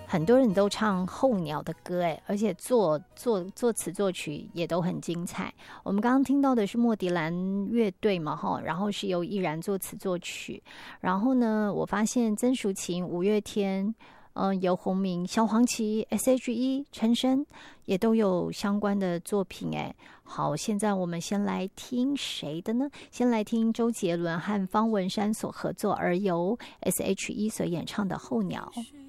很多人都唱候鸟的歌，而且作词作曲也都很精彩。我们刚刚听到的是莫迪兰乐队嘛，然后是由易然作词作曲。然后呢，我发现曾淑琴、五月天、游鸿明、萧煌奇、S.H.E、陈升也都有相关的作品。好，现在我们先来听谁的呢？先来听周杰伦和方文山所合作，而由 S.H.E 所演唱的《候鸟》。